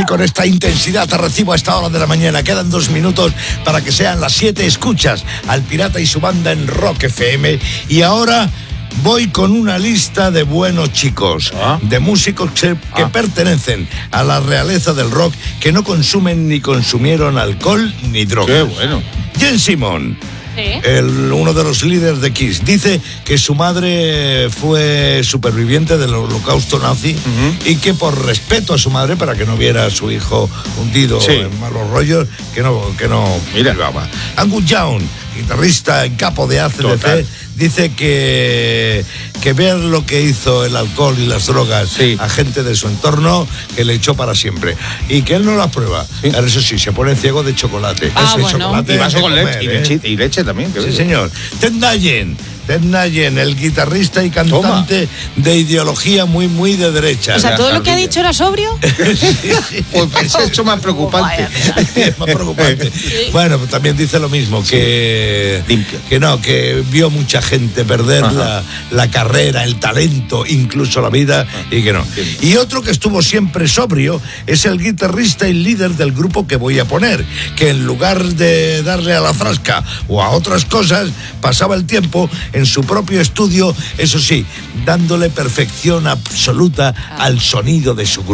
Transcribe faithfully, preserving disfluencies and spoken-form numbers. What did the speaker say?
y con esta intensidad te recibo a esta hora de la mañana. Quedan dos minutos para que sean las siete. Escuchas al Pirata y su banda en Rock F M. Y ahora voy con una lista de buenos chicos, ¿Ah? de músicos que, que ah. pertenecen a la realeza del rock, que no consumen ni consumieron alcohol ni drogas. ¡Qué bueno! Gene Simmons. ¿Sí? El, uno de los líderes de Kiss dice que su madre fue superviviente del holocausto nazi uh-huh. y que por respeto a su madre, para que no viera a su hijo hundido sí. en malos rollos, que no que no privaba. Angus Young, guitarrista en capo de A C D C, dice que, que ver lo que hizo el alcohol y las drogas sí. a gente de su entorno, que le echó para siempre. Y que él no las prueba. Sí. Pero eso sí, se pone ciego de chocolate. Ah, Ese bueno. chocolate y vaso con comer, leche, ¿eh? y, leche, y leche también. Sí, señor. Ted Nugent. Ted Nugent, el guitarrista y cantante Toma. de ideología muy, muy de derecha. O sea, ¿todo lo que ha dicho era sobrio? sí. Pues eso es mucho más preocupante. Oh, más preocupante. Sí. Bueno, pues también dice lo mismo, que, sí. que no, que vio mucha gente perder la, la carrera, el talento, incluso la vida, y que no. Sí. Y otro que estuvo siempre sobrio es el guitarrista y líder del grupo que voy a poner, que en lugar de darle a la frasca o a otras cosas, pasaba el tiempo en su propio estudio, eso sí, dándole perfección absoluta ah. al sonido de su grupo.